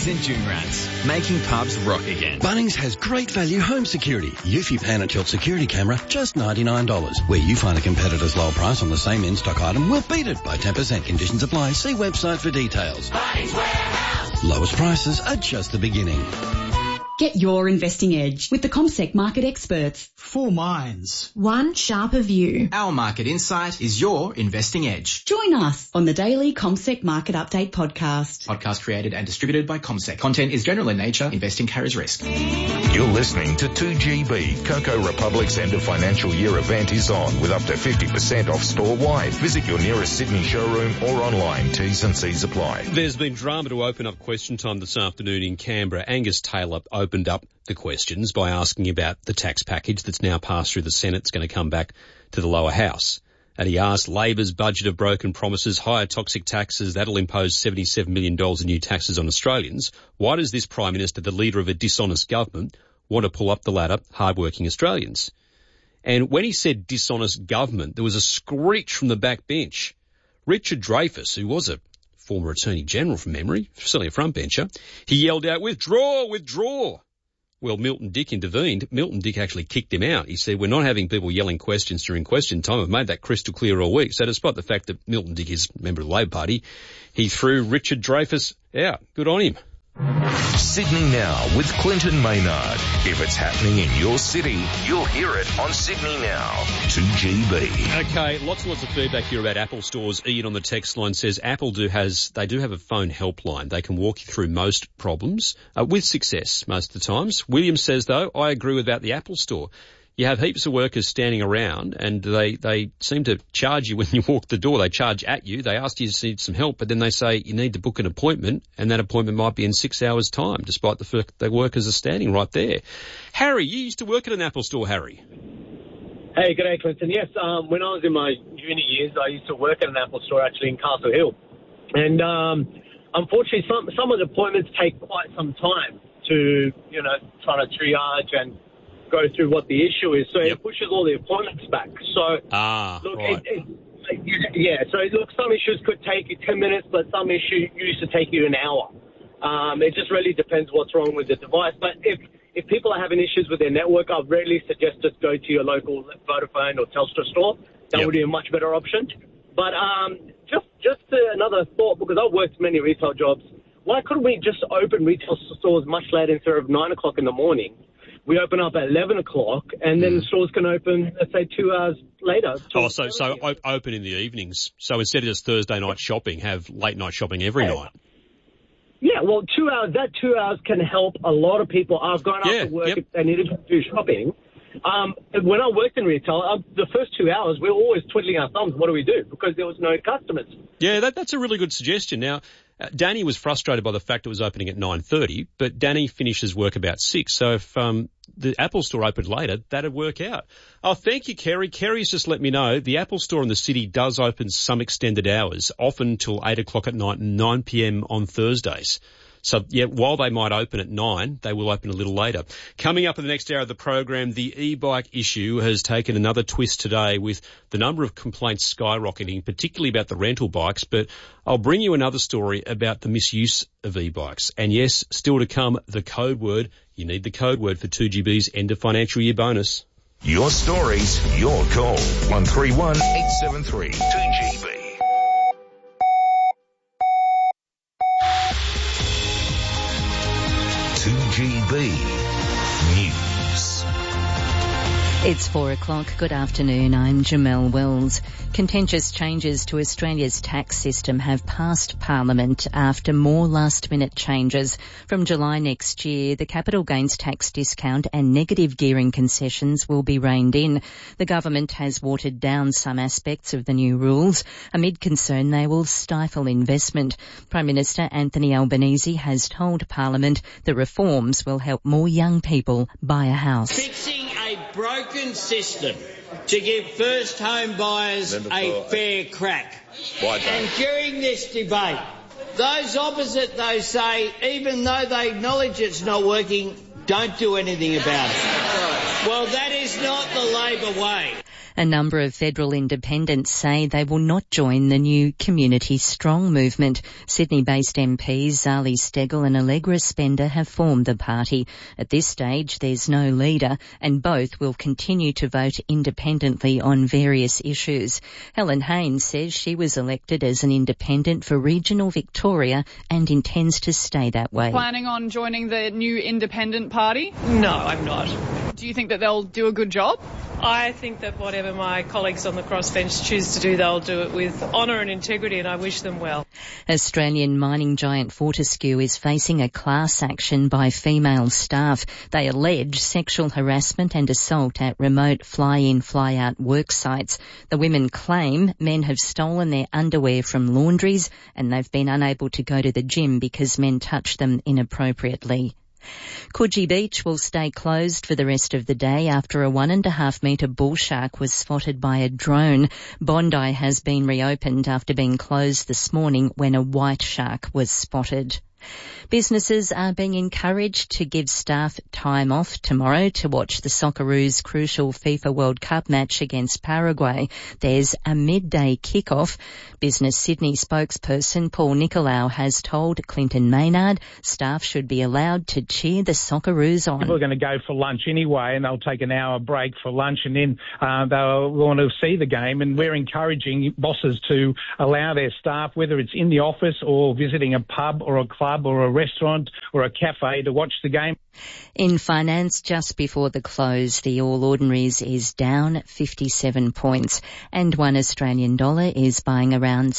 Eufy and Jungrats, making pubs rock again. Bunnings has great value home security. Eufy Pan and Tilt security camera, just $99. Where you find a competitor's low price on the same in-stock item, we'll beat it by 10%. Conditions apply. See website for details. Bunnings Warehouse. Lowest prices are just the beginning. Get your investing edge with the CommSec market experts. 4 minds. One sharper view. Our market insight is your investing edge. Join us on the daily CommSec Market Update podcast. Podcast created and distributed by CommSec. Content is general in nature. Investing carries risk. You're listening to 2GB. Cocoa Republic's end of financial year event is on with up to 50% off store-wide. Visit your nearest Sydney showroom or online. T's and C's apply. There's been drama to open up question time this afternoon in Canberra. Angus Taylor opened up the questions by asking about the tax package that's now passed through the Senate. It's going to come back to the lower house. And he asked, Labor's budget of broken promises, higher toxic taxes, that'll impose $77 million in new taxes on Australians. Why does this Prime Minister, the leader of a dishonest government, want to pull up the ladder hard-working Australians? And when he said dishonest government, there was a screech from the back bench. Richard Dreyfus, who was a former Attorney General from memory, certainly a frontbencher, he yelled out, withdraw, withdraw. Well, Milton Dick intervened. Milton Dick actually kicked him out. He said, we're not having people yelling questions during question time. I've made that crystal clear all week. So despite the fact that Milton Dick is a member of the Labor Party, he threw Richard Dreyfus out. Good on him. Sydney Now with Clinton Maynard. If it's happening in your city, you'll hear it on Sydney Now. 2GB. Okay, lots and lots of feedback here about Apple stores. Ian on the text line says Apple do have a phone helpline. They can walk you through most problems with success most of the times. William says, though, I agree about the Apple store. You have heaps of workers standing around and they seem to charge you when you walk the door. They charge at you. They ask you to need some help, but then they say you need to book an appointment and that appointment might be in 6 hours' time, despite the fact the workers are standing right there. Harry, you used to work at an Apple store, Harry. Hey, good day, Clinton. Yes, when I was in my uni years, I used to work at an Apple store actually in Castle Hill. And unfortunately, some of the appointments take quite some time to, try to triage and go through what the issue is. So It pushes all the appointments back. So, right. Some issues could take you 10 minutes, but some issues used to take you an hour. It just really depends what's wrong with the device. But if people are having issues with their network, I'd really suggest just go to your local Vodafone or Telstra store. That would be a much better option. But just another thought, because I've worked many retail jobs, why couldn't we just open retail stores much later instead of 9 o'clock in the morning? We open up at 11 o'clock, and then the stores can open, let's say, 2 hours later. So open in the evenings. So instead of just Thursday night shopping, have late night shopping every night. Yeah, well, 2 hours. That 2 hours can help a lot of people. I've gone after work if they needed to do shopping. When I worked in retail, the first 2 hours, we were always twiddling our thumbs. What do we do? Because there was no customers. Yeah, that's a really good suggestion. Now, Danny was frustrated by the fact it was opening at 9:30, but Danny finishes work about 6. So if the Apple store opened later, that'd work out. Oh, thank you, Kerry. Kerry's just let me know the Apple store in the city does open some extended hours, often till 8 o'clock at night and 9 p.m. on Thursdays. So, while they might open at 9, they will open a little later. Coming up in the next hour of the program, the e-bike issue has taken another twist today with the number of complaints skyrocketing, particularly about the rental bikes. But I'll bring you another story about the misuse of e-bikes. And yes, still to come, the code word. You need the code word for 2GB's end of financial year bonus. Your stories, your call. 131 873 2GB. News. It's 4 o'clock. Good afternoon. I'm Jamelle Wells. Contentious changes to Australia's tax system have passed Parliament after more last-minute changes. From July next year, the capital gains tax discount and negative gearing concessions will be reined in. The government has watered down some aspects of the new rules amid concern they will stifle investment. Prime Minister Anthony Albanese has told Parliament the reforms will help more young people buy a house. Fixing a broken system to give first home buyers a fair crack. And during this debate, those opposite, they say, even though they acknowledge it's not working, don't do anything about it. Well, that is not the Labor way. A number of federal independents say they will not join the new Community Strong movement. Sydney-based MPs Zali Steggall and Allegra Spender have formed the party. At this stage, there's no leader, and both will continue to vote independently on various issues. Helen Haynes says she was elected as an independent for regional Victoria and intends to stay that way. Planning on joining the new independent party? No, I'm not. Do you think that they'll do a good job? I think that whatever my colleagues on the crossbench choose to do, they'll do it with honour and integrity, and I wish them well. Australian mining giant Fortescue is facing a class action by female staff. They allege sexual harassment and assault at remote fly-in, fly-out work sites. The women claim men have stolen their underwear from laundries and they've been unable to go to the gym because men touch them inappropriately. Coogee Beach will stay closed for the rest of the day after a 1.5 metre bull shark was spotted by a drone. Bondi has been reopened after being closed this morning when a white shark was spotted. Businesses are being encouraged to give staff time off tomorrow to watch the Socceroos' crucial FIFA World Cup match against Paraguay. There's a midday kick-off. Business Sydney spokesperson Paul Nicolau has told Clinton Maynard staff should be allowed to cheer the Socceroos on. People are going to go for lunch anyway, and they'll take an hour break for lunch, and then they'll want to see the game. And we're encouraging bosses to allow their staff, whether it's in the office or visiting a pub or a club or a restaurant or a cafe, to watch the game. In finance, just before the close, the All Ordinaries is down 57 points and $1 Australian is buying around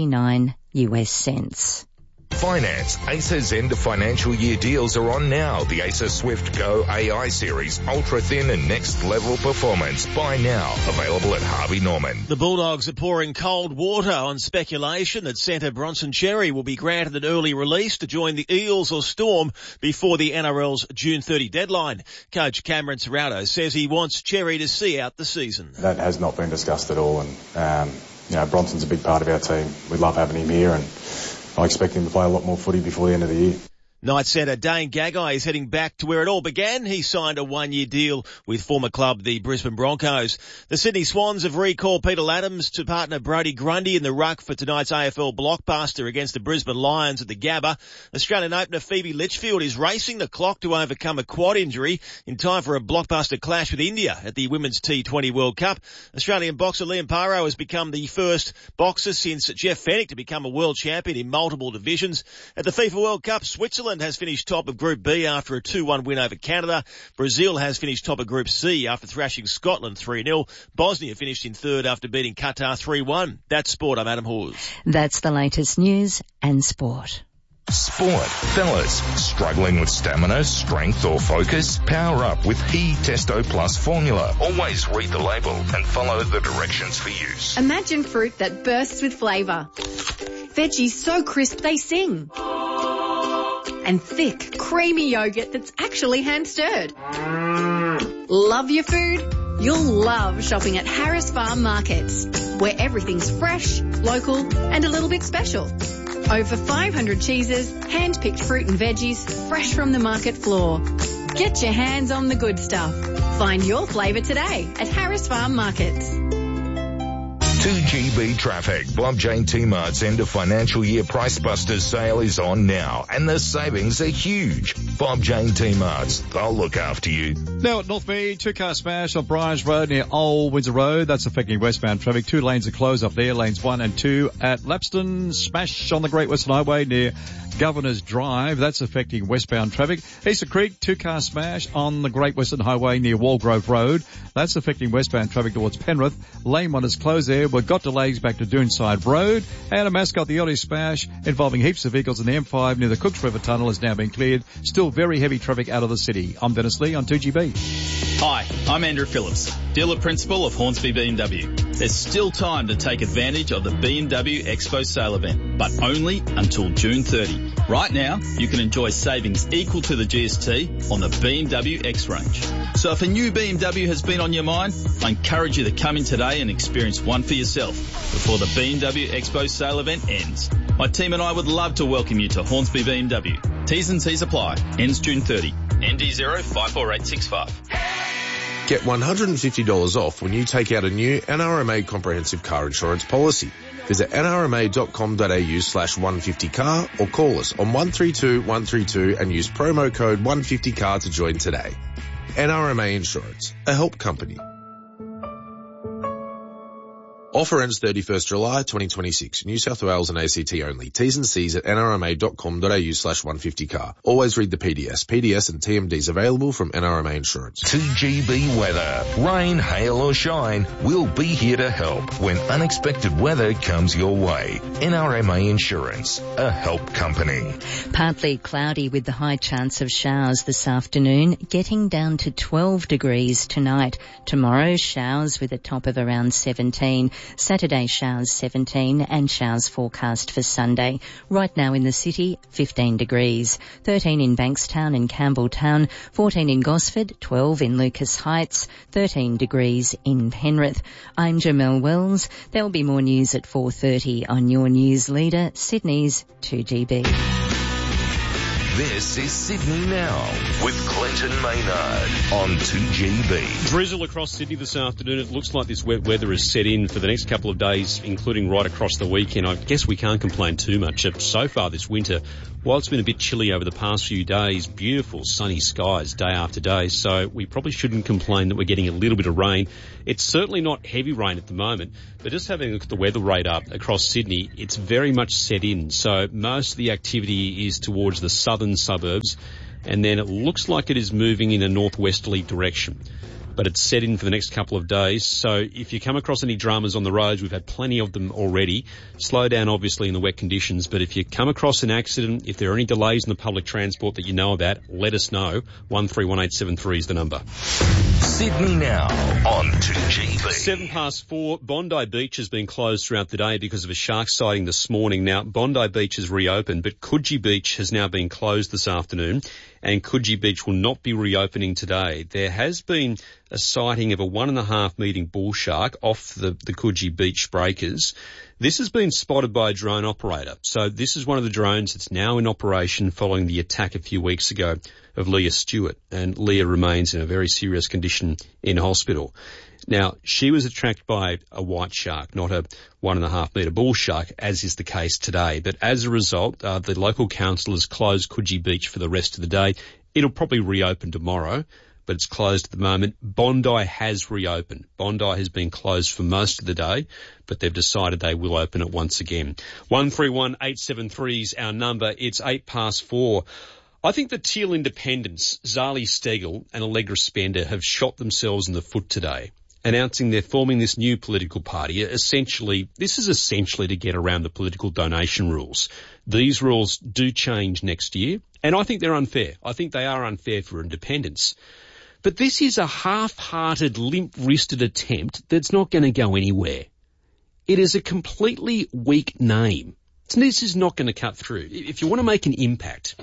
69 US cents. Finance. ACER's end of financial year deals are on now. The ACER Swift Go AI series, ultra thin and next level performance. Buy now. Available at Harvey Norman. The Bulldogs are pouring cold water on speculation that centre Bronson Xerri will be granted an early release to join the Eels or Storm before the NRL's June 30 deadline. Coach Cameron Serrato says he wants Xerri to see out the season. That has not been discussed at all, and Bronson's a big part of our team. We love having him here, and I expect him to play a lot more footy before the end of the year. Knights centre Dane Gagai is heading back to where it all began. He signed a one-year deal with former club the Brisbane Broncos. The Sydney Swans have recalled Peter Ladhams to partner Brodie Grundy in the ruck for tonight's AFL blockbuster against the Brisbane Lions at the Gabba. Australian opener Phoebe Litchfield is racing the clock to overcome a quad injury in time for a blockbuster clash with India at the Women's T20 World Cup. Australian boxer Liam Paro has become the first boxer since Jeff Fennick to become a world champion in multiple divisions. At the FIFA World Cup, Switzerland has finished top of Group B after a 2-1 win over Canada. Brazil has finished top of Group C after thrashing Scotland 3-0. Bosnia finished in third after beating Qatar 3-1. That's sport. I'm Adam Hawes. That's the latest news and sport. Sport. Fellas, struggling with stamina, strength or focus? Power up with He Testo Plus formula. Always read the label and follow the directions for use. Imagine fruit that bursts with flavour. Veggies so crisp they sing. And thick, creamy yogurt that's actually hand-stirred. Love your food? You'll love shopping at Harris Farm Markets, where everything's fresh, local and a little bit special. Over 500 cheeses, hand-picked fruit and veggies, fresh from the market floor. Get your hands on the good stuff. Find your flavour today at Harris Farm Markets. 2GB traffic. Bob Jane T-Mart's end of financial year Price Busters sale is on now, and the savings are huge. Bob Jane T-Mart's, they'll look after you. Now at Northmead, two-car smash on Bryans Road near Old Windsor Road. That's affecting westbound traffic. 2 lanes are closed up there, lanes 1 and 2. At Lapston, smash on the Great Western Highway near Governor's Drive. That's affecting westbound traffic. Easter Creek, two-car smash on the Great Western Highway near Walgrove Road. That's affecting westbound traffic towards Penrith. Lane 1 is closed there. We've got delays back to Doonside Road. And a Mascot, the early smash involving heaps of vehicles in the M5 near the Cooks River Tunnel is now being cleared. Still very heavy traffic out of the city. I'm Dennis Lee on 2GB. Hi, I'm Andrew Phillips, dealer principal of Hornsby BMW. There's still time to take advantage of the BMW Expo sale event, but only until June 30. Right now, you can enjoy savings equal to the GST on the BMW X range. So if a new BMW has been on your mind, I encourage you to come in today and experience one for yourself before the BMW Expo sale event ends. My team and I would love to welcome you to Hornsby BMW. T's and C's apply. Ends June 30. ND 0548565. Get $150 off when you take out a new NRMA comprehensive car insurance policy. Visit nrma.com.au/150car or call us on 132 132 and use promo code 150car to join today. NRMA Insurance, a help company. Offer ends 31st July 2026. New South Wales and ACT only. T's and C's at nrma.com.au/150car. Always read the PDS. PDS and TMDs available from NRMA Insurance. 2GB weather. Rain, hail or shine, we'll be here to help when unexpected weather comes your way. NRMA Insurance, a help company. Partly cloudy with the high chance of showers this afternoon, getting down to 12 degrees tonight. Tomorrow, showers with a top of around 17. Saturday showers 17 and showers forecast for Sunday. Right now in the city, 15 degrees. 13 in Bankstown and Campbelltown, 14 in Gosford, 12 in Lucas Heights, 13 degrees in Penrith. I'm Jamelle Wells. There'll be more news at 4:30 on your news leader, Sydney's 2GB. This is Sydney Now with Clinton Maynard on 2GB. Drizzle across Sydney this afternoon. It looks like this wet weather is set in for the next couple of days, including right across the weekend. I guess we can't complain too much. So far this winter, while it's been a bit chilly over the past few days, beautiful sunny skies day after day, so we probably shouldn't complain that we're getting a little bit of rain. It's certainly not heavy rain at the moment, but just having a look at the weather radar across Sydney, it's very much set in. So most of the activity is towards the southern suburbs, and then it looks like it is moving in a northwesterly direction. But it's set in for the next couple of days. So if you come across any dramas on the roads, we've had plenty of them already. Slow down, obviously, in the wet conditions. But if you come across an accident, if there are any delays in the public transport that you know about, let us know. 131873 is the number. Sydney Now on 2GB. 4:07. Bondi Beach has been closed throughout the day because of a shark sighting this morning. Now, Bondi Beach has reopened, but Coogee Beach has now been closed this afternoon, and Coogee Beach will not be reopening today. There has been a sighting of a 1.5 metre bull shark off the Coogee Beach breakers. This has been spotted by a drone operator. So this is one of the drones that's now in operation following the attack a few weeks ago of Leah Stewart. And Leah remains in a very serious condition in hospital. Now, she was attracted by a white shark, not a 1.5 metre bull shark, as is the case today. But as a result, the local council has closed Coogee Beach for the rest of the day. It'll probably reopen tomorrow, but it's closed at the moment. Bondi has reopened. Bondi has been closed for most of the day, but they've decided they will open it once again. 131873 is our number. It's 4:08. I think the Teal Independents, Zali Steggall and Allegra Spender, have shot themselves in the foot today, announcing they're forming this new political party. This is essentially to get around the political donation rules. These rules do change next year, and I think they're unfair. I think they are unfair for independents. But this is a half-hearted, limp-wristed attempt that's not going to go anywhere. It is a completely weak name. This is not going to cut through. If you want to make an impact,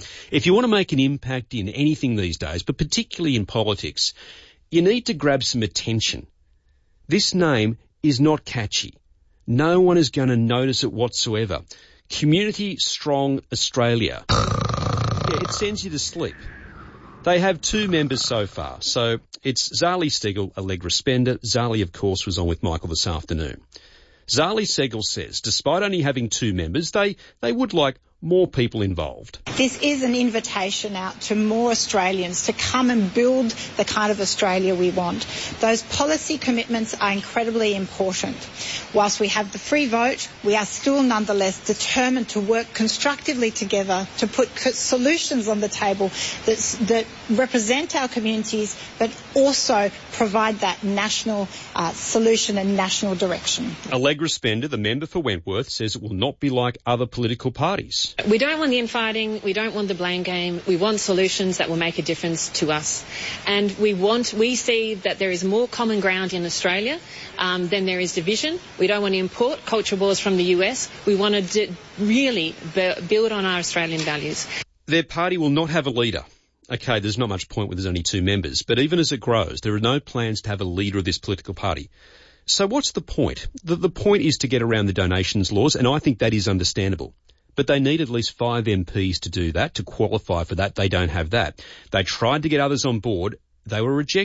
in anything these days, but particularly in politics, you need to grab some attention. This name is not catchy. No one is going to notice it whatsoever. Community Strong Australia. Yeah, it sends you to sleep. They have 2 members so far. So it's Zali Steggall, Allegra Spender. Zali, of course, was on with Michael this afternoon. Zali Steggall says, despite only having 2 members, they would like more people involved. This is an invitation out to more Australians to come and build the kind of Australia we want. Those policy commitments are incredibly important. Whilst we have the free vote, we are still nonetheless determined to work constructively together to put solutions on the table that represent our communities, but also provide that national solution and national direction. Allegra Spender, the member for Wentworth, says it will not be like other political parties. We don't want the infighting. We don't want the blame game. We want solutions that will make a difference to us. And we see that there is more common ground in Australia than there is division. We don't want to import cultural wars from the US. We want to really build on our Australian values. Their party will not have a leader. Okay, there's not much point when there's only 2 members, but even as it grows, there are no plans to have a leader of this political party. So what's the point? The point is to get around the donations laws, and I think that is understandable. But they need at least 5 MPs to do that, to qualify for that. They don't have that. They tried to get others on board. They were rejected.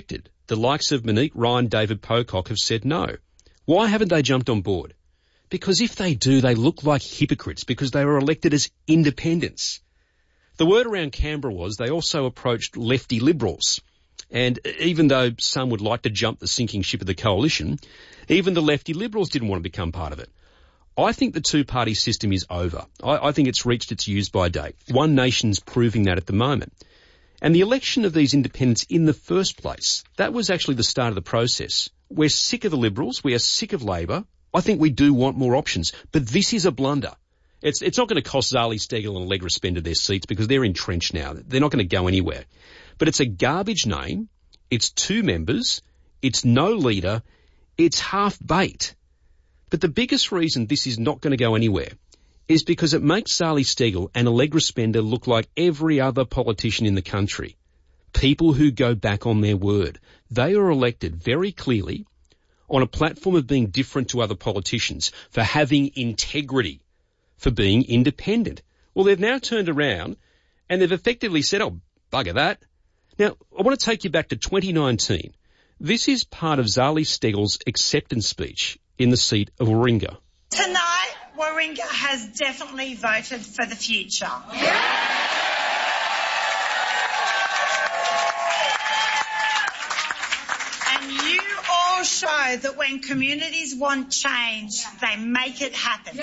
The likes of Monique Ryan, David Pocock have said no. Why haven't they jumped on board? Because if they do, they look like hypocrites because they were elected as independents. The word around Canberra was they also approached lefty Liberals. And even though some would like to jump the sinking ship of the coalition, even the lefty Liberals didn't want to become part of it. I think the two-party system is over. I think it's reached its use-by date. One nation's proving that at the moment. And the election of these independents in the first place, that was actually the start of the process. We're sick of the Liberals. We are sick of Labor. I think we do want more options. But this is a blunder. It's not going to cost Zali Steggall and Allegra Spender their seats because they're entrenched now. They're not going to go anywhere. But it's a garbage name. It's 2 members. It's no leader. It's half-baked. But the biggest reason this is not going to go anywhere is because it makes Zali Steggall and Allegra Spender look like every other politician in the country. People who go back on their word. They are elected very clearly on a platform of being different to other politicians, for having integrity, for being independent. Well, they've now turned around and they've effectively said, oh, bugger that. Now, I want to take you back to 2019. This is part of Zali Steggall's acceptance speech in the seat of Warringah. Tonight, Warringah has definitely voted for the future. And you all show that when communities want change, they make it happen.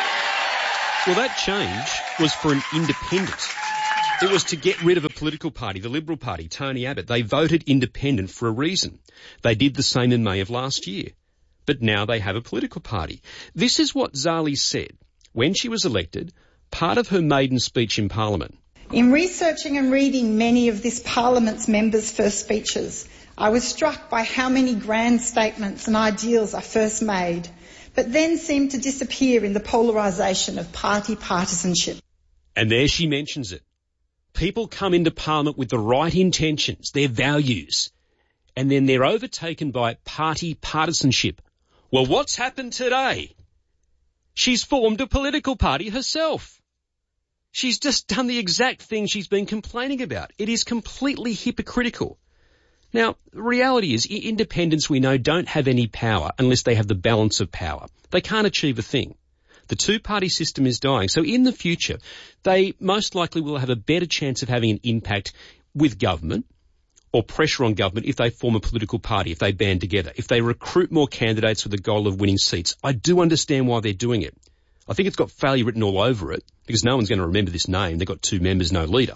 Well, that change was for an independent. It was to get rid of a political party, the Liberal Party, Tony Abbott. They voted independent for a reason. They did the same in May of last year. But now they have a political party. This is what Zali said when she was elected, part of her maiden speech in Parliament. In researching and reading many of this Parliament's members' first speeches, I was struck by how many grand statements and ideals are first made, but then seem to disappear in the polarisation of party partisanship. And there she mentions it. People come into Parliament with the right intentions, their values, and then they're overtaken by party partisanship. Well, what's happened today? She's formed a political party herself. She's just done the exact thing she's been complaining about. It is completely hypocritical. Now, the reality is independents, we know, don't have any power unless they have the balance of power. They can't achieve a thing. The two-party system is dying. So in the future, they most likely will have a better chance of having an impact with government or pressure on government if they form a political party, if they band together, if they recruit more candidates with the goal of winning seats. I do understand why they're doing it. I think it's got failure written all over it because no one's going to remember this name. They've got 2 members, no leader.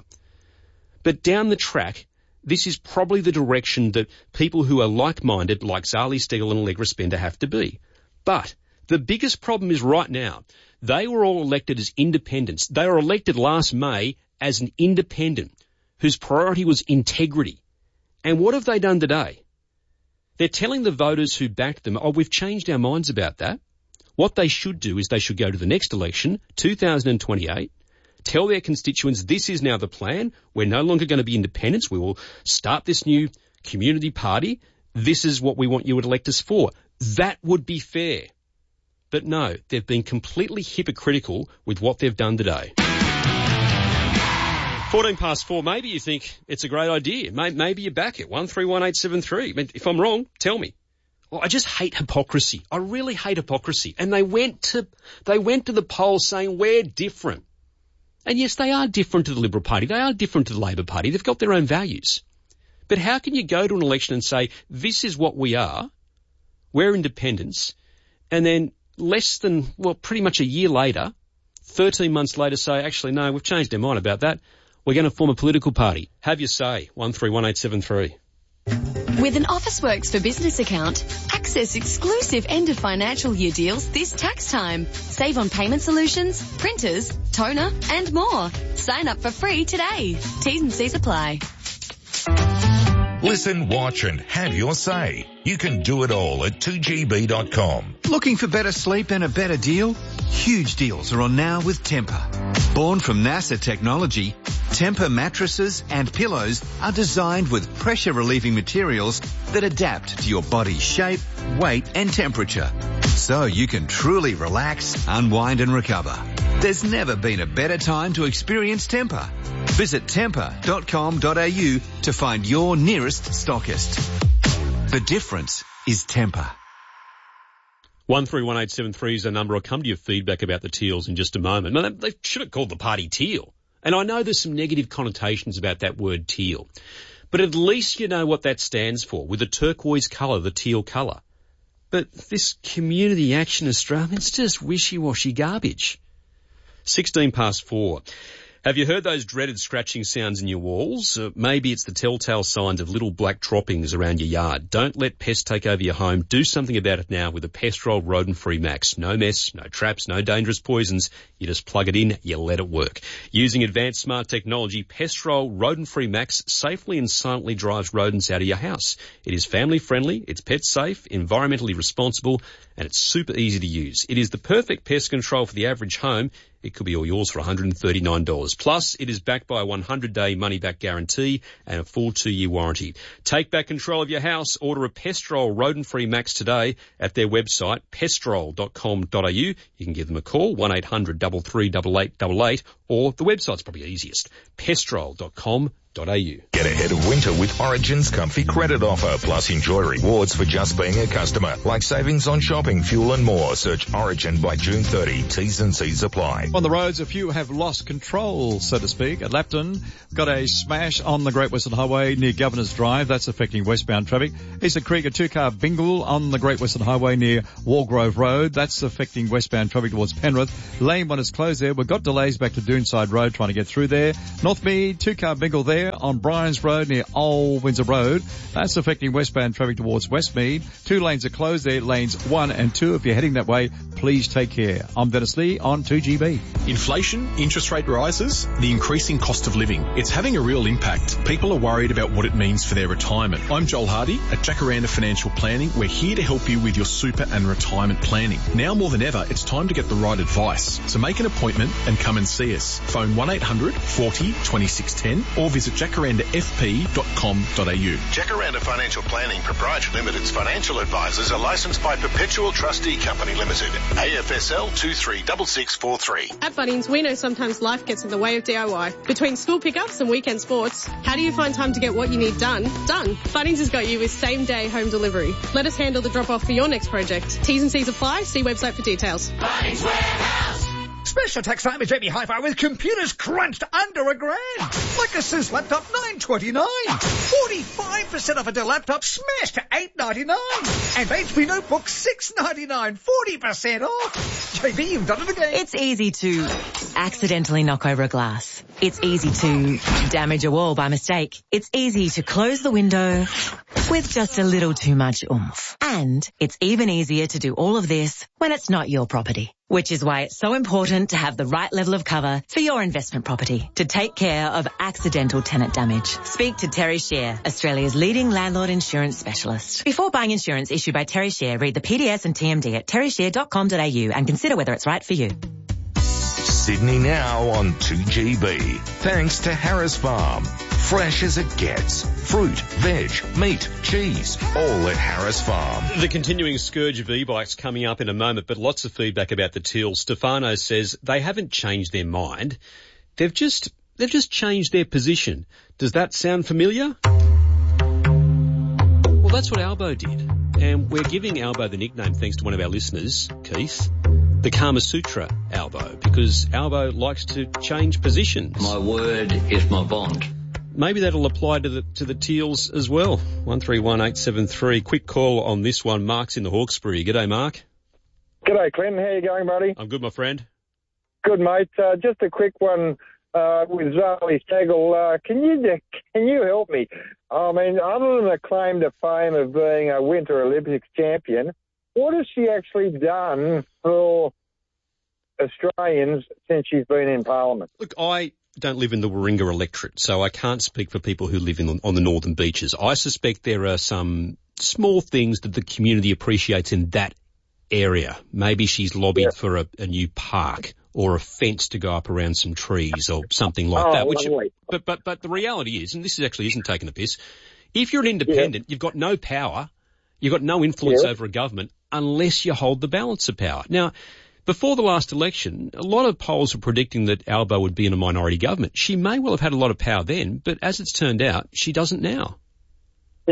But down the track, this is probably the direction that people who are like-minded, like Zali Steggall and Allegra Spender, have to be. But the biggest problem is right now, they were all elected as independents. They were elected last May as an independent whose priority was integrity. And what have they done today? They're telling the voters who backed them, oh, we've changed our minds about that. What they should do is they should go to the next election, 2028, tell their constituents this is now the plan. We're no longer going to be independents. We will start this new community party. This is what we want you to elect us for. That would be fair. But no, they've been completely hypocritical with what they've done today. 4:14. Maybe you think it's a great idea. Maybe you back it. 131873. If I'm wrong, tell me. Well, I just hate hypocrisy. I really hate hypocrisy. And they went to the polls saying we're different. And yes, they are different to the Liberal Party. They are different to the Labor Party. They've got their own values. But how can you go to an election and say, this is what we are, we're independents, and then less than, well, pretty much a year later, 13 months later say, actually, no, we've changed our mind about that. We're going to form a political party. Have your say. 131873. With an Officeworks for Business account, access exclusive end of financial year deals this tax time. Save on payment solutions, printers, toner, and more. Sign up for free today. T's and C's apply. Listen, watch and have your say. You can do it all at 2gb.com. Looking for better sleep and a better deal? Huge deals are on now with Tempur. Born from NASA technology, Tempur mattresses and pillows are designed with pressure-relieving materials that adapt to your body's shape, weight and temperature, so you can truly relax, unwind and recover. There's never been a better time to experience Tempur. Visit tempur.com.au to find your nearest stockist. The difference is Tempur. 131873 is the number. I'll come to your feedback about the Teals in just a moment. Now, they should have called the party teal. And I know there's some negative connotations about that word teal. But at least you know what that stands for, with the turquoise colour, the teal colour. But this Community Action Australia, it's just wishy-washy garbage. 4:16. Have you heard those dreaded scratching sounds in your walls? Maybe it's the telltale signs of little black droppings around your yard. Don't let pests take over your home. Do something about it now with the Pestrol Rodent-Free Max. No mess, no traps, no dangerous poisons. You just plug it in, you let it work. Using advanced smart technology, Pestrol Rodent-Free Max safely and silently drives rodents out of your house. It is family friendly, it's pet safe, environmentally responsible, and it's super easy to use. It is the perfect pest control for the average home. It could be all yours for $139. Plus, it is backed by a 100-day money-back guarantee and a full 2-year warranty. Take back control of your house. Order a Pestrol Rodent-Free Max today at their website, pestrol.com.au. You can give them a call, 1-800-338888, or the website's probably easiest, pestrol.com.au. Get ahead of winter with Origin's comfy credit offer, plus enjoy rewards for just being a customer, like savings on shopping, fuel and more. Search Origin by June 30. T's and C's apply. On the roads, a few have lost control, so to speak. At Lapton, got a smash on the Great Western Highway near Governor's Drive. That's affecting westbound traffic. Eastern Creek, a 2-car bingle on the Great Western Highway near Walgrove Road. That's affecting westbound traffic towards Penrith. Lane 1 is closed there. We've got delays back to Doonside Road trying to get through there. Northmead, 2-car bingle there on Bryans Road near Old Windsor Road. That's affecting westbound traffic towards Westmead. 2 lanes are closed there, lanes 1 and 2. If you're heading that way, please take care. I'm Dennis Lee on 2GB. Inflation, interest rate rises, the increasing cost of living. It's having a real impact. People are worried about what it means for their retirement. I'm Joel Hardy at Jacaranda Financial Planning. We're here to help you with your super and retirement planning. Now more than ever, it's time to get the right advice. So make an appointment and come and see us. Phone 1800 40 2610 or visit jacarandafp.com.au. Jacaranda Financial Planning Proprietary Limited's financial advisors are licensed by Perpetual Trustee Company Limited, AFSL 236643. At Bunnings, we know sometimes life gets in the way of DIY. Between school pickups and weekend sports, how do you find time to get what you need done? Bunnings has got you with same-day home delivery. Let us handle the drop-off for your next project. T's and C's apply. See website for details. Bunnings Warehouse. Special tax time at JB Hi-Fi with computers crunched under $1,000. Like Asus laptop $929. 45% off a Dell laptop smashed to $899. And HP notebook $699. 40% off. JB, you've done it again. It's easy to accidentally knock over a glass. It's easy to damage a wall by mistake. It's easy to close the window with just a little too much oomph. And it's even easier to do all of this when it's not your property. Which is why it's so important to have the right level of cover for your investment property to take care of accidental tenant damage. Speak to Terry Shear, Australia's leading landlord insurance specialist. Before buying insurance issued by Terry Shear, read the PDS and TMD at terryshear.com.au and consider whether it's right for you. Sydney now on 2GB. Thanks to Harris Farm. Fresh as it gets. Fruit, veg, meat, cheese, all at Harris Farm. The continuing scourge of e-bikes coming up in a moment, but lots of feedback about the Teals. Stefano says they haven't changed their mind. They've just changed their position. Does that sound familiar? Well, that's what Albo did. And we're giving Albo the nickname thanks to one of our listeners, Keith, the Kama Sutra Albo, because Albo likes to change positions. My word is my bond. Maybe that'll apply to the Teals as well. 131873. Quick call on this one. Mark's in the Hawkesbury. G'day, Mark. G'day, Clem. How you going, buddy? I'm good, my friend. Good, mate. Just a quick one with Zoe Stagel. Can you help me? I mean, other than the claim to fame of being a Winter Olympics champion, what has she actually done for Australians since she's been in Parliament? Look, I don't live in the Warringah electorate, so I can't speak for people who live on the northern beaches. I suspect there are some small things that the community appreciates in that area. Maybe she's lobbied for a new park or a fence to go up around some trees or something like that. But the reality is, and this actually isn't taking the piss, if you're an independent, you've got no power, you've got no influence over a government unless you hold the balance of power. Now, before the last election, a lot of polls were predicting that Albo would be in a minority government. She may well have had a lot of power then, but as it's turned out, she doesn't now. Yep.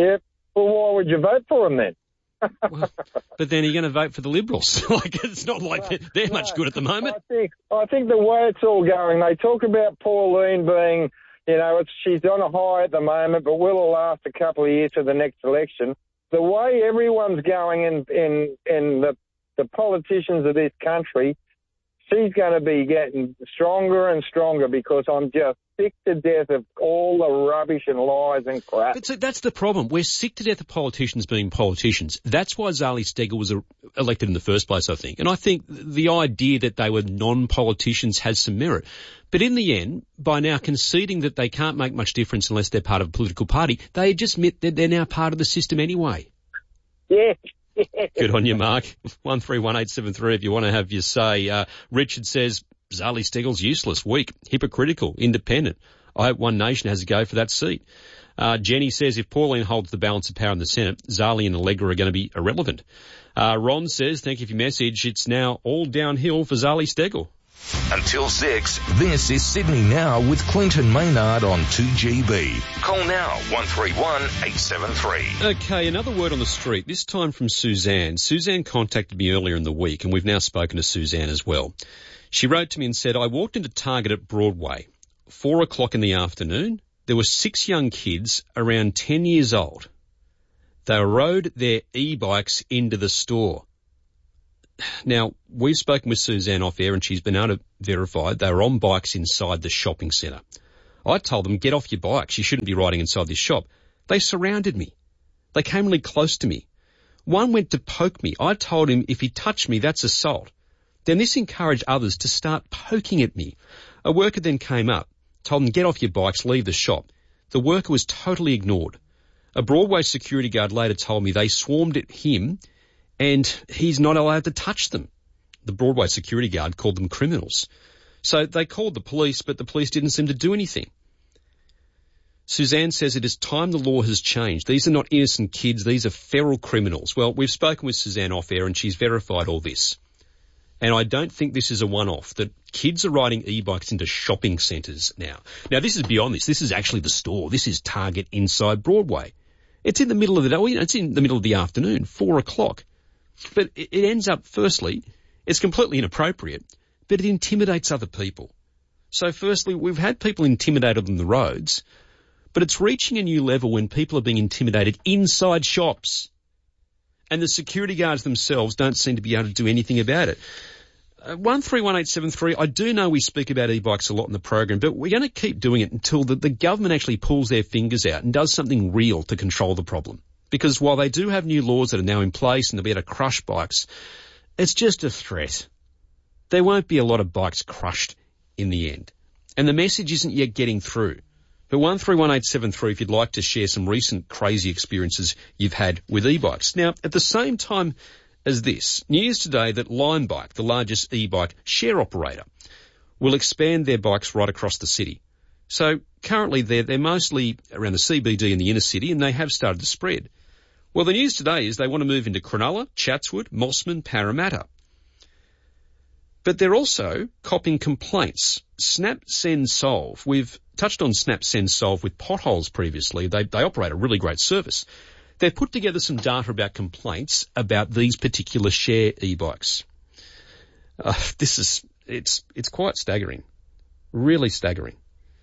Well, why would you vote for them then? But then you're going to vote for the Liberals. Like, it's not like they're much good at the moment. I think the way it's all going, they talk about Pauline being, she's on a high at the moment, but will it last a couple of years to the next election? The way everyone's going in the politicians of this country, she's going to be getting stronger and stronger because I'm just sick to death of all the rubbish and lies and crap. But so that's the problem. We're sick to death of politicians being politicians. That's why Zali Steggall was elected in the first place, I think. And I think the idea that they were non-politicians has some merit. But in the end, by now conceding that they can't make much difference unless they're part of a political party, they just admit that they're now part of the system anyway. Yeah. Good on you, Mark. 131873 if you want to have your say. Richard says, Zali Steggall's useless, weak, hypocritical, independent. I hope One Nation has a go for that seat. Jenny says, if Pauline holds the balance of power in the Senate, Zali and Allegra are going to be irrelevant. Ron says, thank you for your message. It's now all downhill for Zali Steggall. Until 6, this is Sydney Now with Clinton Maynard on 2GB. Call now, 131 873. Okay, another word on the street, this time from Suzanne. Suzanne contacted me earlier in the week, and we've now spoken to Suzanne as well. She wrote to me and said, I walked into Target at Broadway, 4 o'clock in the afternoon. There were 6 young kids around 10 years old. They rode their e-bikes into the store. Now, we've spoken with Suzanne off air and she's been able to verify they were on bikes inside the shopping centre. I told them, get off your bikes. You shouldn't be riding inside this shop. They surrounded me. They came really close to me. One went to poke me. I told him if he touched me, that's assault. Then this encouraged others to start poking at me. A worker then came up, told them, get off your bikes, leave the shop. The worker was totally ignored. A Broadway security guard later told me they swarmed at him and he's not allowed to touch them. The Broadway security guard called them criminals. So they called the police, but the police didn't seem to do anything. Suzanne says it is time the law has changed. These are not innocent kids. These are feral criminals. Well, we've spoken with Suzanne off air and she's verified all this. And I don't think this is a one-off, that kids are riding e-bikes into shopping centres now. Now, this is beyond this. This is actually the store. This is Target inside Broadway. It's in the middle of the day. Well, it's in the middle of the afternoon, 4 o'clock. But it ends up, firstly, it's completely inappropriate, but it intimidates other people. So firstly, we've had people intimidated on the roads, but it's reaching a new level when people are being intimidated inside shops. And the security guards themselves don't seem to be able to do anything about it. 131873, I do know we speak about e-bikes a lot in the program, but we're going to keep doing it until the government actually pulls their fingers out and does something real to control the problem. Because while they do have new laws that are now in place and they'll be able to crush bikes, it's just a threat. There won't be a lot of bikes crushed in the end. And the message isn't yet getting through. But 131873 if you'd like to share some recent crazy experiences you've had with e-bikes. Now, at the same time as this, news today that Limebike, the largest e-bike share operator, will expand their bikes right across the city. So currently they're mostly around the CBD and the inner city, and they have started to spread. Well, the news today is they want to move into Cronulla, Chatswood, Mossman, Parramatta. But they're also copping complaints. Snap, Send, Solve. We've touched on Snap, Send, Solve with potholes previously. They operate a really great service. They've put together some data about complaints about these particular share e-bikes. It's quite staggering. Really staggering.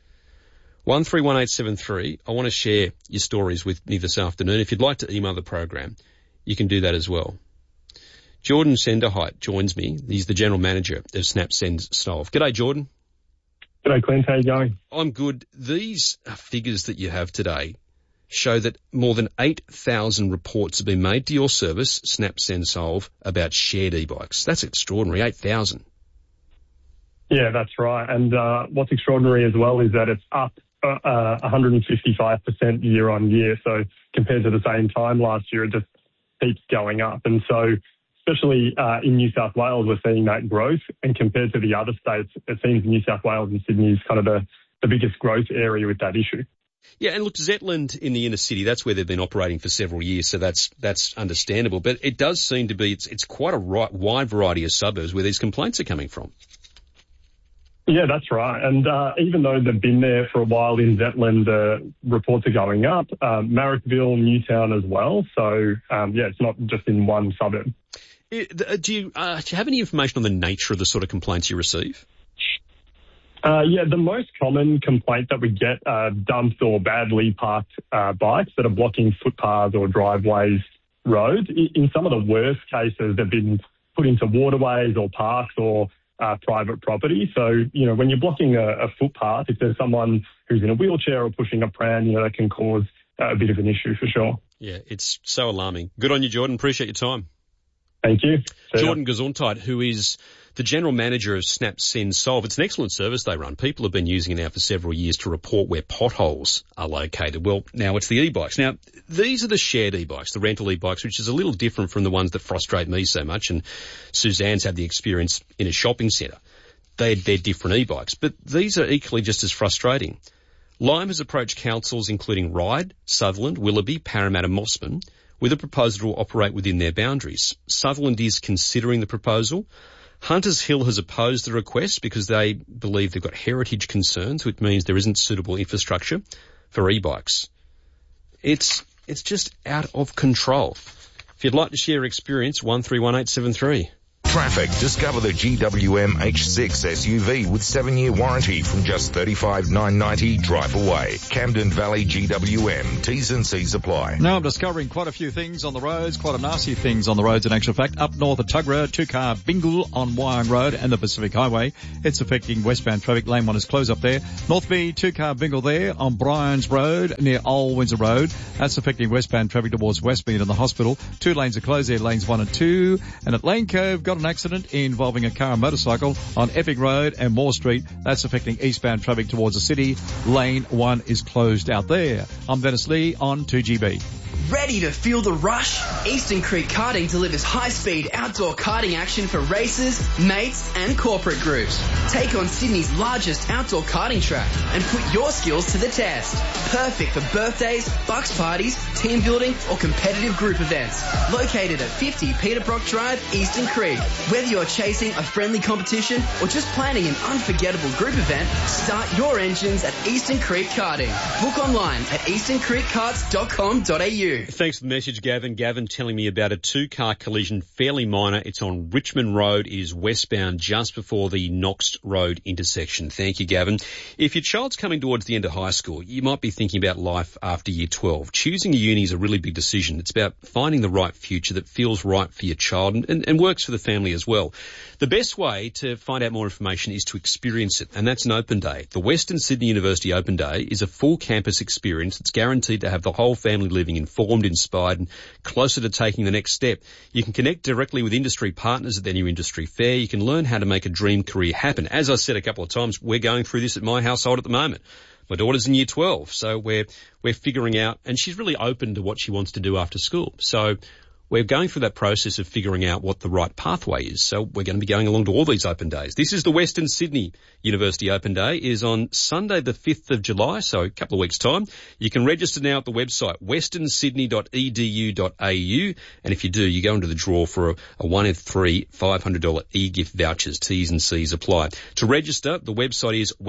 131873, I want to share your stories with me this afternoon. If you'd like to email the program, you can do that as well. Jordan Senderheit joins me. He's the General Manager of Snap, Send, Solve. G'day, Jordan. G'day, Clint. How you going? I'm good. These figures that you have today show that more than 8,000 reports have been made to your service, Snap, Send, Solve, about shared e-bikes. That's extraordinary, 8,000. Yeah, that's right. And what's extraordinary as well is that it's up 155% year on year. So compared to the same time last year, it just keeps going up. And so especially in New South Wales, we're seeing that growth. And compared to the other states, it seems New South Wales and Sydney is kind of the biggest growth area with that issue. Yeah, and look, Zetland in the inner city, that's where they've been operating for several years, so that's understandable. But it does seem to be, it's quite a wide variety of suburbs where these complaints are coming from. Yeah, that's right. And even though they've been there for a while in Zetland, the reports are going up. Marrickville, Newtown as well. So, it's not just in one suburb. Do you have any information on the nature of the sort of complaints you receive? The most common complaint that we get are dumped or badly parked bikes that are blocking footpaths or driveways, roads. In some of the worst cases, they've been put into waterways or parks or private property. So, when you're blocking a footpath, if there's someone who's in a wheelchair or pushing a pram, that can cause a bit of an issue for sure. Yeah, it's so alarming. Good on you, Jordan. Appreciate your time. Thank you. Jordan Gesundheit, who is the general manager of Snap Send Solve. It's an excellent service they run. People have been using it now for several years to report where potholes are located. Well, now it's the e-bikes. Now, these are the shared e-bikes, the rental e-bikes, which is a little different from the ones that frustrate me so much. And Suzanne's had the experience in a shopping centre. They're different e-bikes, but these are equally just as frustrating. Lime has approached councils including Ryde, Sutherland, Willoughby, Parramatta, Mossman with a proposal to operate within their boundaries. Sutherland is considering the proposal. Hunters Hill has opposed the request because they believe they've got heritage concerns, which means there isn't suitable infrastructure for e-bikes. It's just out of control. If you'd like to share your experience, 131873. Traffic. Discover the GWM H6 SUV with 7-year warranty from just $35,990. Drive away. Camden Valley GWM. T's and C's apply. Now I'm discovering quite a few things on the roads, quite a nasty things on the roads in actual fact. Up north at Tug Road, 2-car bingle on Wyong Road and the Pacific Highway. It's affecting westbound traffic. Lane 1 is closed up there. North B, 2-car bingle there on Bryans Road near Old Windsor Road. That's affecting westbound traffic towards Westmead and the hospital. 2 lanes are closed there, lanes 1 and 2. And at Lane Cove, got an accident involving a car and motorcycle on Epping Road and Moore Street. That's affecting eastbound traffic towards the city. Lane 1 is closed out there. I'm Dennis Lee on 2GB. Ready to feel the rush? Eastern Creek Karting delivers high-speed outdoor karting action for racers, mates and corporate groups. Take on Sydney's largest outdoor karting track and put your skills to the test. Perfect for birthdays, bucks parties, team building or competitive group events. Located at 50 Peter Brock Drive, Eastern Creek. Whether you're chasing a friendly competition or just planning an unforgettable group event, start your engines at Eastern Creek Karting. Book online at easterncreekkarts.com.au. Thanks for the message, Gavin. Gavin telling me about a 2-car collision, fairly minor. It's on Richmond Road, is westbound just before the Knox Road intersection. Thank you, Gavin. If your child's coming towards the end of high school, you might be thinking about life after year 12. Choosing a uni is a really big decision. It's about finding the right future that feels right for your child and works for the family as well. The best way to find out more information is to experience it, and that's an open day. The Western Sydney University Open Day is a full campus experience that's guaranteed to have the whole family living informed, inspired and closer to taking the next step. You can connect directly with industry partners at their new industry fair. You can learn how to make a dream career happen. As I said a couple of times, we're going through this at my household at the moment. My daughter's in year 12, so we're figuring out, and she's really open to what she wants to do after school. So we're going through that process of figuring out what the right pathway is. So we're going to be going along to all these open days. This is the Western Sydney University Open Day, is on Sunday the 5th of July, so a couple of weeks' time. You can register now at the website westernsydney.edu.au, and if you do, you go into the draw for a 1 in 3 $500 e-gift vouchers. T's and C's apply. To register, the website is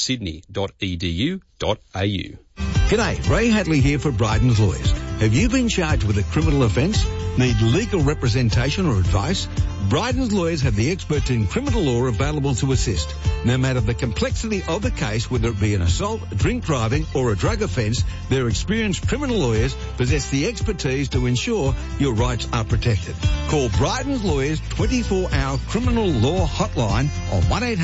westernsydney.edu.au. G'day, Ray Hadley here for Bryden's Lawyers. Have you been charged with a criminal offence? Need legal representation or advice? Bryden's Lawyers have the experts in criminal law available to assist. No matter the complexity of the case, whether it be an assault, drink driving or a drug offence, their experienced criminal lawyers possess the expertise to ensure your rights are protected. Call Bryden's Lawyers 24-hour criminal law hotline on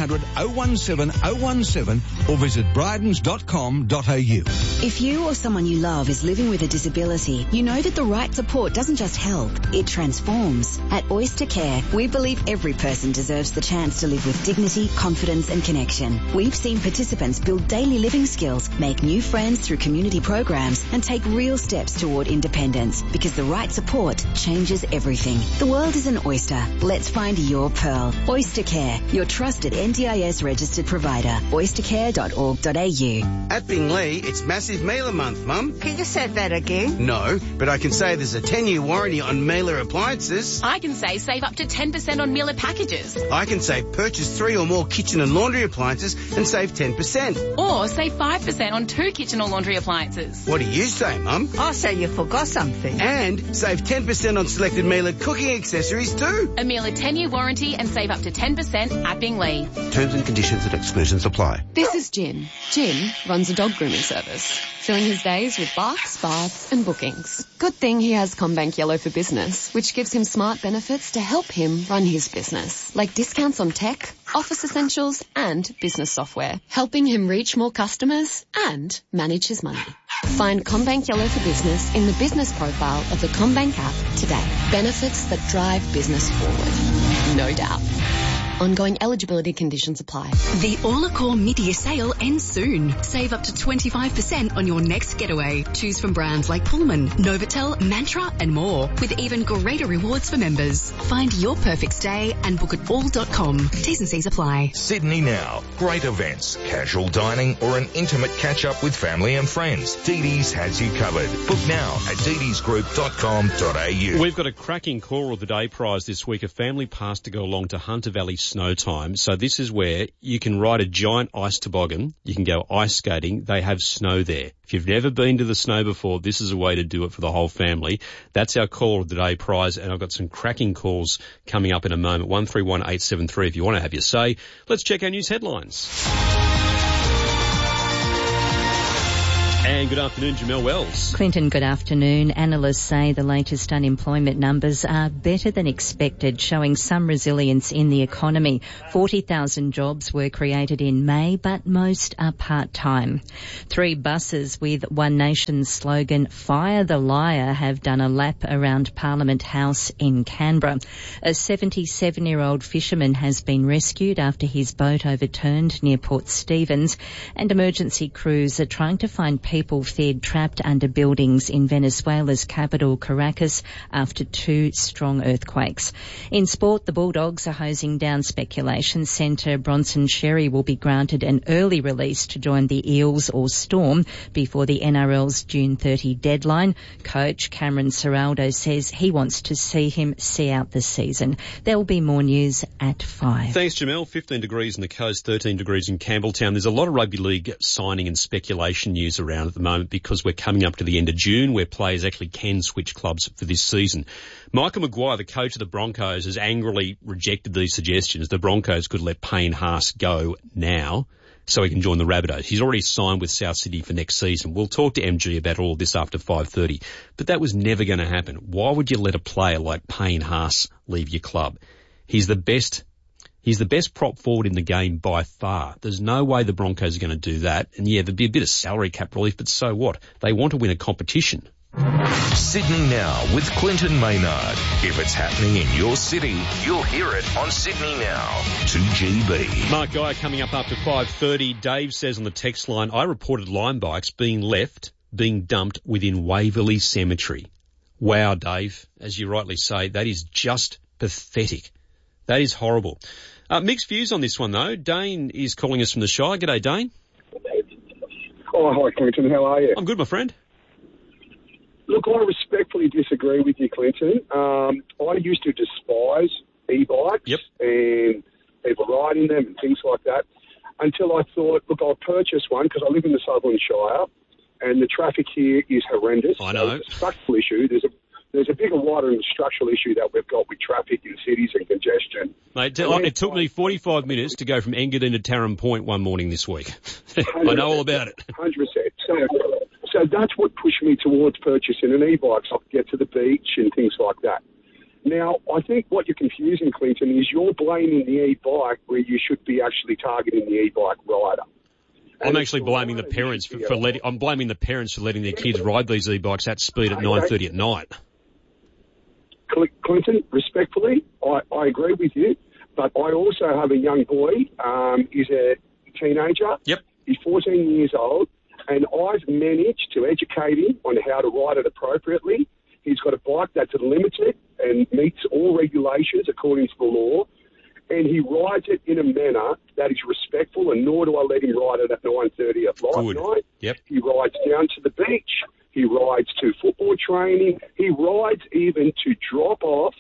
1-800-017-017 or visit brydens.com.au. If you or someone you love is living with a disability, you know that the right support doesn't just help, it transforms. At Oyster Care, we believe every person deserves the chance to live with dignity, confidence and connection. We've seen participants build daily living skills, make new friends through community programs and take real steps toward independence, because the right support changes everything. The world is an oyster. Let's find your pearl. Oyster Care, your trusted NDIS registered provider. oystercare.org.au. At Binglee, it's Massive Mailer Month, Mum. Can you say that again? No, but I can say there's a 10-year warranty on mailer appliances. I can say save up to 10% on meal packages. I can save purchase 3 or more kitchen and laundry appliances and save 10%. Or save 5% on 2 kitchen or laundry appliances. What do you say, Mum? I say you forgot something. And save 10% on selected Miele cooking accessories too. A Miele 10-year warranty and save up to 10% at Bingley. Terms and conditions and exclusions apply. This is Jim. Jim runs a dog grooming service, filling his days with barks, baths and bookings. Good thing he has CommBank Yellow for Business, which gives him smart benefits to help him run his business, like discounts on tech, office essentials and business software, helping him reach more customers and manage his money. Find CommBank Yellow for Business in the business profile of the CommBank app today. Benefits that drive business forward. No doubt. Ongoing eligibility conditions apply. The All-Accor mid-year sale ends soon. Save up to 25% on your next getaway. Choose from brands like Pullman, Novotel, Mantra and more, with even greater rewards for members. Find your perfect stay and book at all.com. T's and C's apply. Sydney Now. Great events, casual dining or an intimate catch-up with family and friends. Dee Dee's has you covered. Book now at deedesgroup.com.au. We've got a cracking Caller of the Day prize this week. A family pass to go along to Hunter Valley Snow Time. So this is where you can ride a giant ice toboggan. You can go ice skating. They have snow there. If you've never been to the snow before, this is a way to do it for the whole family. That's our Caller of the Day prize, and I've got some cracking calls coming up in a moment. 131873 if you want to have your say. Let's check our news headlines. And good afternoon, Jamelle Wells. Clinton, good afternoon. Analysts say the latest unemployment numbers are better than expected, showing some resilience in the economy. 40,000 jobs were created in May, but most are part-time. 3 buses with One Nation's slogan, Fire the Liar, have done a lap around Parliament House in Canberra. A 77-year-old fisherman has been rescued after his boat overturned near Port Stephens, and emergency crews are trying to find people feared trapped under buildings in Venezuela's capital, Caracas, after 2 strong earthquakes. In sport, the Bulldogs are hosing down speculation centre Bronson Xerri will be granted an early release to join the Eels or Storm before the NRL's June 30 deadline. Coach Cameron Ciraldo says he wants to see him see out the season. There will be more news at 5. Thanks, Jamelle. 15 degrees on the coast, 13 degrees in Campbelltown. There's a lot of rugby league signing and speculation news around at the moment because we're coming up to the end of June where players actually can switch clubs for this season. Michael Maguire, the coach of the Broncos, has angrily rejected these suggestions. The Broncos could let Payne Haas go now so he can join the Rabbitohs. He's already signed with South Sydney for next season. We'll talk to MG about all of this after 5:30, but that was never going to happen. Why would you let a player like Payne Haas leave your club? He's the best prop forward in the game by far. There's no way the Broncos are going to do that. And yeah, there'd be a bit of salary cap relief, but so what? They want to win a competition. Sydney Now with Clinton Maynard. If it's happening in your city, you'll hear it on Sydney Now. 2GB. Mark Guy coming up after 5:30. Dave says on the text line, I reported Lime bikes being dumped within Waverley Cemetery. Wow, Dave, as you rightly say, that is just pathetic. That is horrible. Mixed views on this one, though. Dane is calling us from the Shire. G'day, Dane. Oh, hi, Clinton. How are you? I'm good, my friend. Look, I respectfully disagree with you, Clinton. I used to despise e-bikes and people riding them and things like that until I thought, look, I'll purchase one because I live in the Sutherland Shire and the traffic here is horrendous. I know. So it's a structural issue. There's a bigger, wider and structural issue that we've got with traffic in cities and congestion. Mate, it took me 45 minutes to go from Engadine to Taran Point one morning this week. I know all about it. 100%. So that's what pushed me towards purchasing an e-bike so I could get to the beach and things like that. Now, I think what you're confusing, Clinton, is you're blaming the e-bike where you should be actually targeting the e-bike rider. I'm actually blaming the parents I'm blaming the parents for letting their kids ride these e-bikes at speed at 9:30 at night. Clinton, respectfully, I agree with you, but I also have a young boy. He's a teenager. Yep. He's 14 years old, and I've managed to educate him on how to ride it appropriately. He's got a bike that's limited and meets all regulations according to the law, and he rides it in a manner that is respectful, and nor do I let him ride it at 9:30 at night. Yep. He rides down to the beach. He rides to football training. He rides even to drop off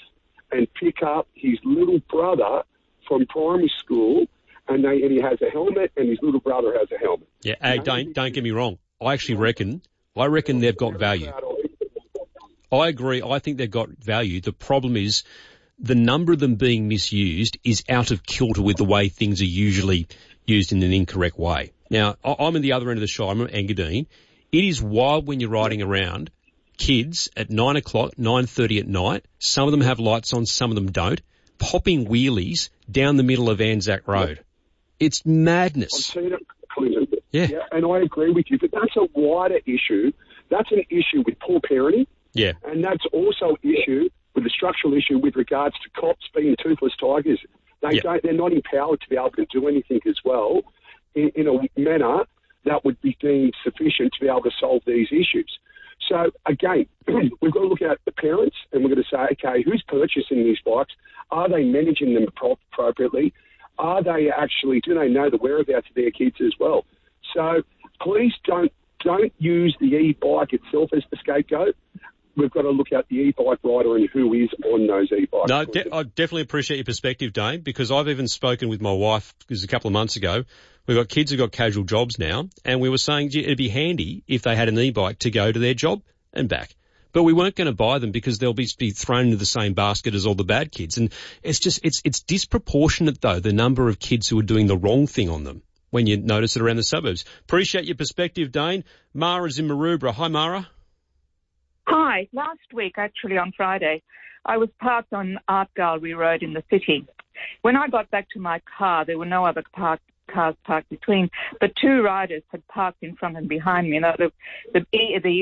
and pick up his little brother from primary school, and he has a helmet, and his little brother has a helmet. Yeah, hey, don't get me wrong. I actually reckon they've got value. I agree. I think they've got value. The problem is the number of them being misused is out of kilter with the way things are usually used in an incorrect way. Now, I'm at the other end of the Shire. I'm at Engadine. It is wild when you're riding around, kids at 9 o'clock, 9:30 at night. Some of them have lights on, some of them don't, popping wheelies down the middle of Anzac Road. It's madness. I've seen it, Clinton. Yeah, and I agree with you, but that's a wider issue. That's an issue with poor parenting. Yeah. And that's also an issue with the structural issue with regards to cops being toothless tigers. They're not empowered to be able to do anything as well in a manner that would be deemed sufficient to be able to solve these issues. So, again, we've got to look at the parents and we're going to say, okay, who's purchasing these bikes? Are they managing them appropriately? Are they actually, do they know the whereabouts of their kids as well? So please don't use the e-bike itself as the scapegoat. We've got to look at the e-bike rider and who is on those e-bikes. No, I definitely appreciate your perspective, Dane, because I've even spoken with my wife, it was a couple of months ago. We've got kids who've got casual jobs now, and we were saying it'd be handy if they had an e-bike to go to their job and back. But we weren't going to buy them because they'll be thrown into the same basket as all the bad kids. And it's just, it's disproportionate though, the number of kids who are doing the wrong thing on them when you notice it around the suburbs. Appreciate your perspective, Dane. Mara's in Maroubra. Hi, Mara. Hi. Last week, actually on Friday, I was parked on Art Gallery Road in the city. When I got back to my car, there were no other cars parked between, but two riders had parked in front and behind me. And the